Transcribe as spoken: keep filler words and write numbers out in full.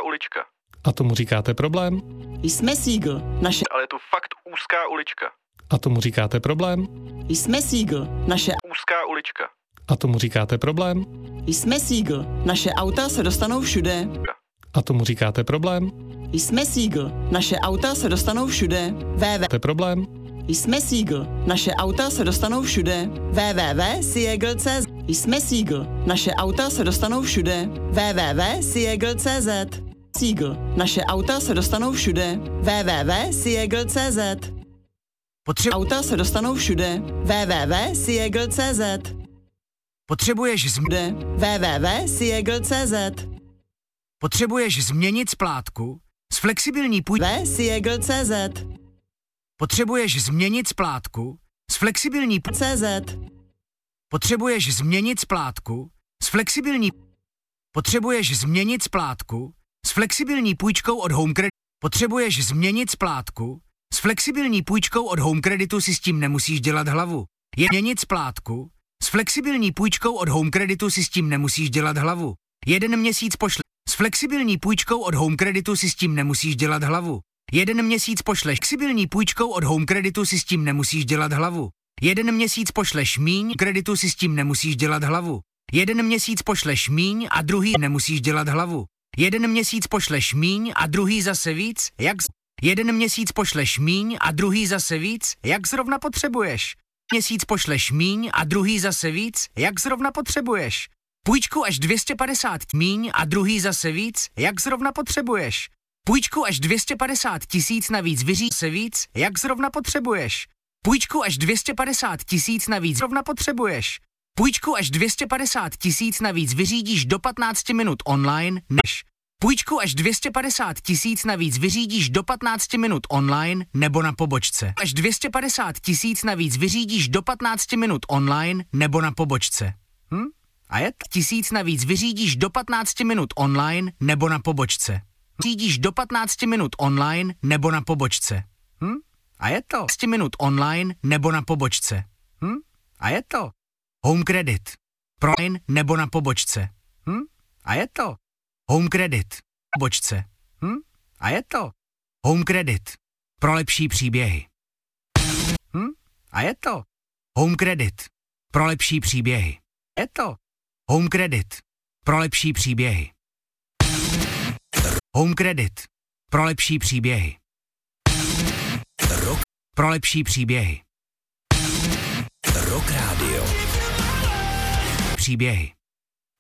ulička. A tomu říkáte problém? Jsme Siegel, naše... Ale je to fakt úzká ulička. A tomu říkáte problém? Jsme Siegel, naše... Úzká ulička. A tomu říkáte problém? Jsme Siegel, naše auta se dostanou všude. A tomu říkáte problém? Jsme Siegel, naše auta se dostanou všude. www. To je problém? Jsme Siegel, naše auta se dostanou všude. www tečka siegel tečka cz. Jsme Siegel, naše auta se dostanou všude. www tečka siegel tečka cz. Siegel, naše auta se dostanou všude. www tečka siegel tečka cz. Potře- Auta se dostanou všude. www tečka siegel tečka cz. Potřebuješ zm- Všude. www tečka siegel tečka cz. Potřebuješ změnit splátku s flexibilní půj... www tečka siegel tečka cz. Potřebuješ změnit splátku s flexibilní půj... cz. Potřebuješ změnit splátku s flexibilní... Potřebuješ změnit splátku s flexibilní půjčkou od Home Credit. Potřebuješ změnit splátku s flexibilní půjčkou od Home Creditu, si s tím nemusíš dělat hlavu. Je měnit splátku s flexibilní půjčkou od Home Creditu, si s tím nemusíš dělat hlavu. Jeden měsíc pošle s flexibilní půjčkou od Home Creditu, si s tím nemusíš dělat hlavu. Jeden měsíc pošleš flexibilní půjčkou od Home Creditu, si s tím nemusíš dělat hlavu. Jeden měsíc pošleš míň kreditu, si s tím nemusíš dělat hlavu. Jeden měsíc pošleš míň a druhý nemusíš dělat hlavu. Jeden měsíc pošleš míň a druhý zase víc, jak z... Jeden měsíc pošleš míň a druhý zase víc, jak zrovna potřebuješ. Měsíc pošleš míň a druhý zase víc, jak zrovna potřebuješ. Půjčku až dvě stě padesát míň a druhý zase víc, jak zrovna potřebuješ. Půjčku až dvě stě padesát tisíc navíc vyřídí se víc, jak zrovna potřebuješ. Půjčku až dvě stě padesát tisíc navíc zrovna potřebuješ. Půjčku až dvě stě padesát tisíc navíc vyřídíš do patnácti minut online, než Půjčku až dvě stě padesát tisíc navíc vyřídíš do patnácti minut online nebo na pobočce. Až dvě stě padesát tisíc navíc vyřídíš do patnácti minut online nebo na pobočce. Hm? A je tisíc navíc vyřídíš do patnácti minut online nebo na pobočce. Vyřídíš do patnácti minut online nebo na pobočce. Hm? A je to patnáct minut online nebo na pobočce. Hm? A je to Home Credit. Pro online nebo na pobočce. Hm? A je to Home Credit. Pobočce. Hm? A je to Home Credit. Pro lepší příběhy. Hm? A je to Home Credit. Pro lepší příběhy. Je to Home Credit. Pro lepší příběhy. Home Credit. Pro lepší příběhy. Pro lepší příběhy. Rock Radio. Příběhy.